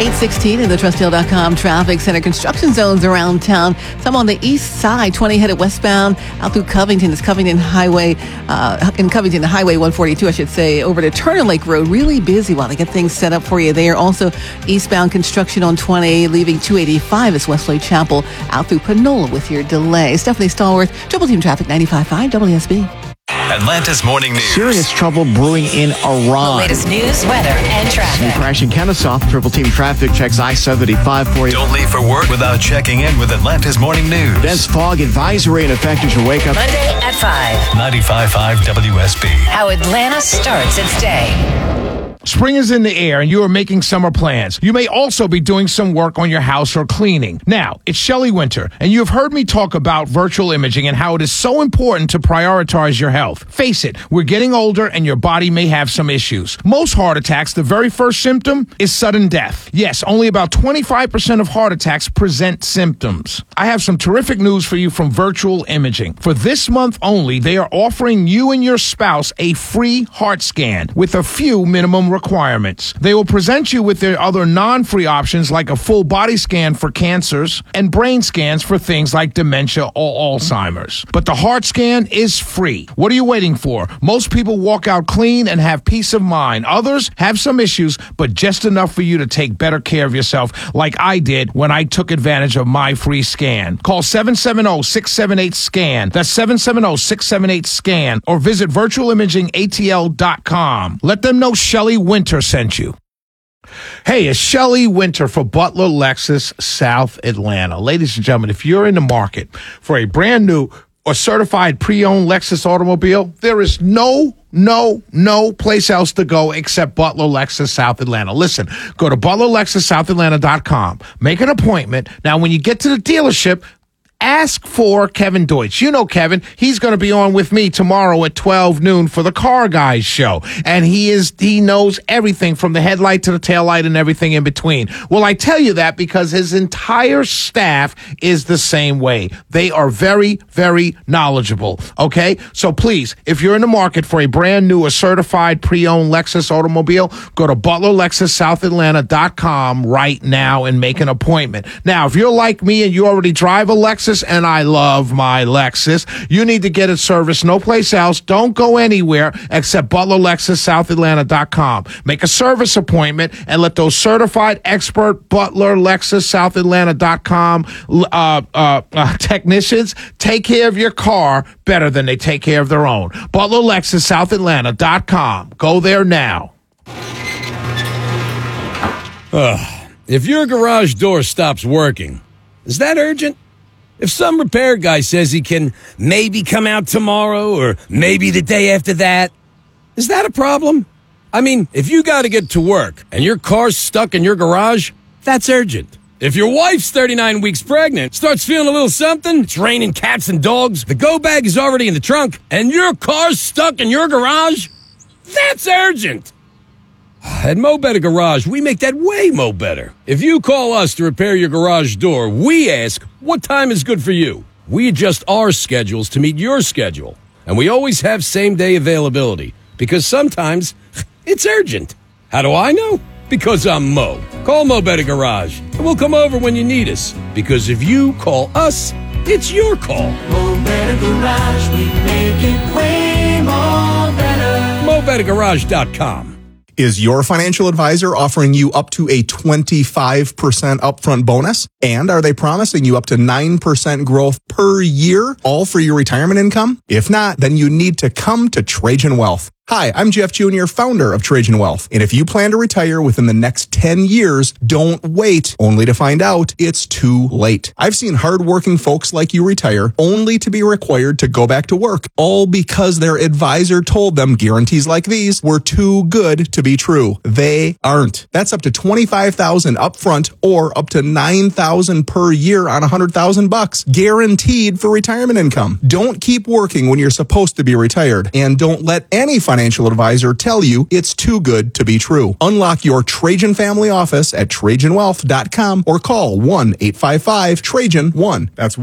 816 in the TrustHill.com traffic center. Construction zones around town. Some on the east side, 20 headed westbound out through Covington. It's Covington Highway, in Covington, the Highway 142, I should say, over to Turner Lake Road. Really busy while they get things set up for you there. Also, eastbound construction on 20, leaving 285 as Wesley Chapel out through Panola with your delay. Stephanie Stallworth, Triple Team Traffic 95.5 WSB. Atlanta's Morning News. Serious trouble brewing in Iran. The latest news, weather, and traffic. Crash in Kennesaw. Triple Team Traffic checks I-75 for you. Don't leave for work without checking in with Atlanta's Morning News. Dense fog advisory in effect as you wake up. Monday at 5. 95.5 WSB. How Atlanta starts its day. Spring is in the air and you are making summer plans. You may also be doing some work on your house or cleaning. Now, it's Shelley Winter, and you have heard me talk about virtual imaging and how it is so important to prioritize your health. Face it, we're getting older and your body may have some issues. Most heart attacks, the very first symptom is sudden death. Yes, only about 25% of heart attacks present symptoms. I have some terrific news for you from Virtual Imaging. For this month only, they are offering you and your spouse a free heart scan with a few minimum requirements. They will present you with their other non-free options like a full body scan for cancers and brain scans for things like dementia or Alzheimer's. But the heart scan is free. What are you waiting for? Most people walk out clean and have peace of mind. Others have some issues, but just enough for you to take better care of yourself like I did when I took advantage of my free scan. Call 770-678-SCAN. That's 770-678-SCAN or visit virtualimagingatl.com. Let them know Shelley Winter sent you. Hey, it's Shelley Winter for Butler Lexus South Atlanta. Ladies and gentlemen, if you're in the market for a brand new or certified pre-owned Lexus automobile, there is no place else to go except Butler Lexus South Atlanta. Listen, go to ButlerLexusSouthAtlanta.com. Make an appointment. Now, when you get to the dealership, ask for Kevin Deutsch. You know Kevin. He's going to be on with me tomorrow at 12 noon for the Car Guys show. And he knows everything from the headlight to the taillight and everything in between. Well, I tell you that because his entire staff is the same way. They are very, very knowledgeable. Okay? So please, if you're in the market for a brand new or certified pre-owned Lexus automobile, go to ButlerLexusSouthAtlanta.com right now and make an appointment. Now, if you're like me and you already drive a Lexus, and I love my Lexus, you need to get it serviced no place else. Don't go anywhere except ButlerLexusSouthAtlanta.com. Make a service appointment and let those certified expert ButlerLexusSouthAtlanta.com technicians take care of your car better than they take care of their own. ButlerLexusSouthAtlanta.com. Go there now. If your garage door stops working, is that urgent? If some repair guy says he can maybe come out tomorrow or maybe the day after that, is that a problem? I mean, if you got to get to work and your car's stuck in your garage, that's urgent. If your wife's 39 weeks pregnant, starts feeling a little something, it's raining cats and dogs, the go bag is already in the trunk, and your car's stuck in your garage, that's urgent. At Mo Better Garage, we make that way mo better. If you call us to repair your garage door, we ask, what time is good for you? We adjust our schedules to meet your schedule. And we always have same-day availability, because sometimes it's urgent. How do I know? Because I'm Mo. Call Mo Better Garage, and we'll come over when you need us. Because if you call us, it's your call. Mo Better Garage, we make it way more better. MoBetterGarage.com. Is your financial advisor offering you up to a 25% upfront bonus? And are they promising you up to 9% growth per year, all for your retirement income? If not, then you need to come to Trajan Wealth. Hi, I'm Jeff Jr., founder of Trajan Wealth. And if you plan to retire within the next 10 years, don't wait only to find out it's too late. I've seen hardworking folks like you retire only to be required to go back to work, all because their advisor told them guarantees like these were too good to be true. They aren't. That's up to $25,000 upfront or up to $9,000 per year on $100,000 guaranteed for retirement income. Don't keep working when you're supposed to be retired, and don't let any financial advisor tell you it's too good to be true. Unlock your Trajan family office at TrajanWealth.com or call 1-855-TRAJAN-1. That's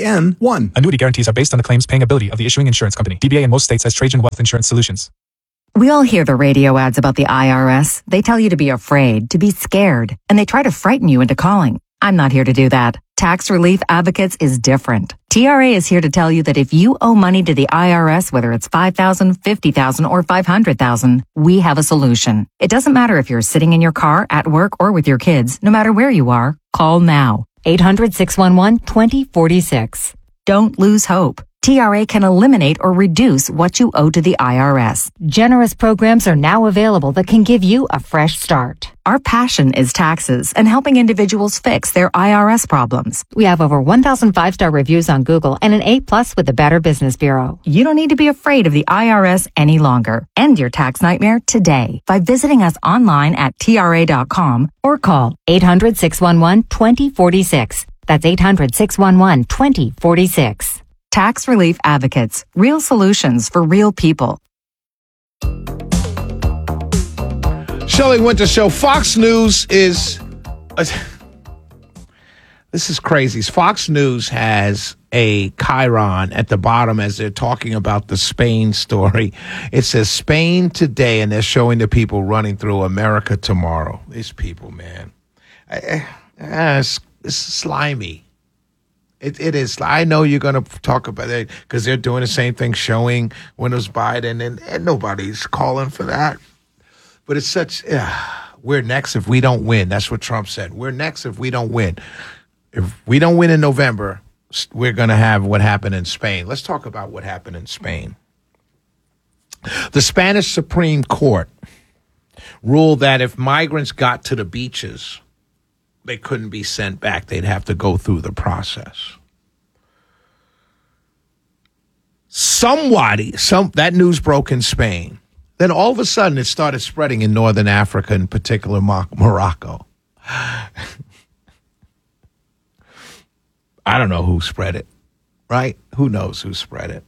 1-855-TRAJAN-1. Annuity guarantees are based on the claims paying ability of the issuing insurance company. DBA in most states has Trajan Wealth Insurance Solutions. We all hear the radio ads about the IRS. They tell you to be afraid, to be scared, and they try to frighten you into calling. I'm not here to do that. Tax Relief Advocates is different. TRA is here to tell you that if you owe money to the IRS, whether it's $5,000, $50,000, or $500,000, we have a solution. It doesn't matter if you're sitting in your car, at work, or with your kids. No matter where you are, call now. 800-611-2046. Don't lose hope. TRA can eliminate or reduce what you owe to the IRS. Generous programs are now available that can give you a fresh start. Our passion is taxes and helping individuals fix their IRS problems. We have over 1,000 5-star reviews on Google and an A+ with the Better Business Bureau. You don't need to be afraid of the IRS any longer. End your tax nightmare today by visiting us online at TRA.com or call 800-611-2046. That's 800-611-2046. Tax Relief Advocates. Real solutions for real people. Shelley Winter Show. Fox News is... this is crazy. Fox News has a chyron at the bottom as they're talking about the Spain story. It says Spain today, and they're showing the people running through America tomorrow. These people, man. It's slimy. It is. I know you're going to talk about it because they're doing the same thing, showing when it was Biden, and nobody's calling for that. But it's such, we're next if we don't win. That's what Trump said. We're next if we don't win. If we don't win in November, we're going to have what happened in Spain. Let's talk about what happened in Spain. The Spanish Supreme Court ruled that if migrants got to the beaches, they couldn't be sent back. They'd have to go through the process. That news broke in Spain. Then all of a sudden it started spreading in northern Africa, in particular Morocco. I don't know who spread it, right? Who knows who spread it?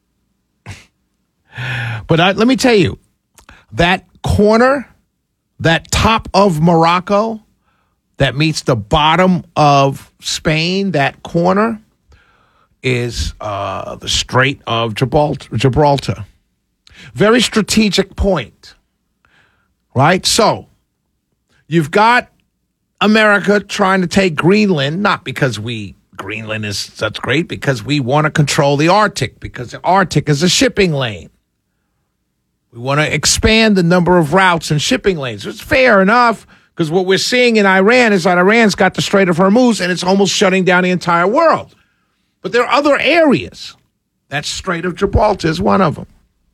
But let me tell you, that corner, that top of Morocco, that meets the bottom of Spain, that corner, is the Strait of Gibraltar. Very strategic point, right? So you've got America trying to take Greenland, not because Greenland is such great, because we want to control the Arctic, because the Arctic is a shipping lane. We want to expand the number of routes and shipping lanes. It's fair enough. Because what we're seeing in Iran is that Iran's got the Strait of Hormuz, and it's almost shutting down the entire world. But there are other areas. That Strait of Gibraltar is one of them.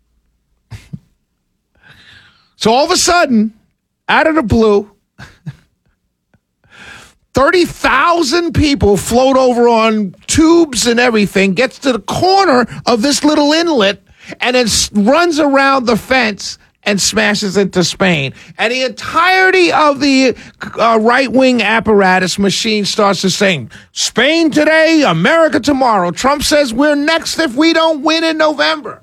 So all of a sudden, out of the blue, 30,000 people float over on tubes and everything, gets to the corner of this little inlet, and then runs around the fence and smashes into Spain. And the entirety of the right-wing apparatus machine starts to sing, Spain today, America tomorrow. Trump says we're next if we don't win in November.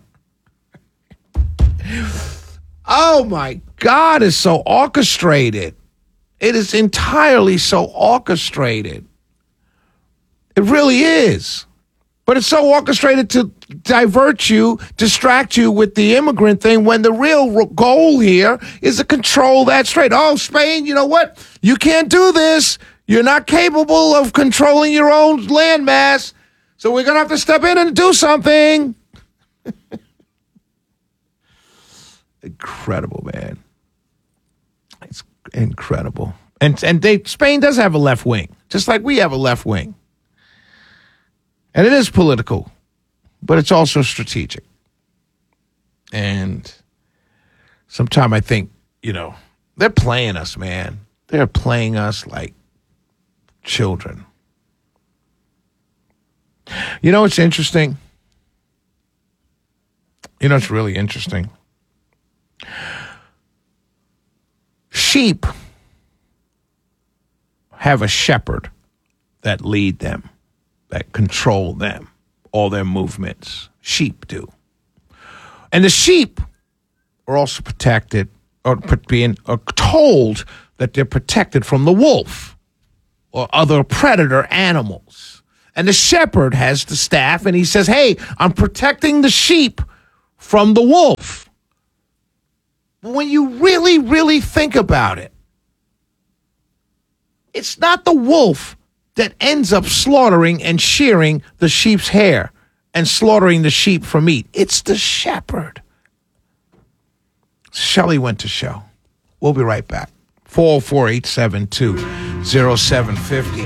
Oh, my God, it's so orchestrated. It is entirely so orchestrated. It really is. But it's so orchestrated to divert you, distract you with the immigrant thing when the real goal here is to control that strait. Oh, Spain, you know what? You can't do this. You're not capable of controlling your own landmass. So we're going to have to step in and do something. Incredible, man. It's incredible. And Spain does have a left wing, just like we have a left wing. And it is political, but it's also strategic. And sometimes I think, they're playing us, man. They're playing us like children. It's interesting. It's really interesting. Sheep have a shepherd that lead them, that control them, all their movements. Sheep do. And the sheep are also protected or being told that they're protected from the wolf or other predator animals. And the shepherd has the staff and he says, hey, I'm protecting the sheep from the wolf. But when you really, really think about it, it's not the wolf that ends up slaughtering and shearing the sheep's hair and slaughtering the sheep for meat. It's the shepherd. Shelley Winter Show. We'll be right back. 404-872-0750.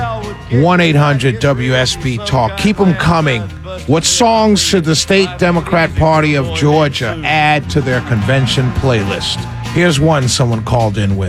1-800-WSB Talk. Keep them coming. What songs should the State Democrat Party of Georgia add to their convention playlist? Here's one someone called in with.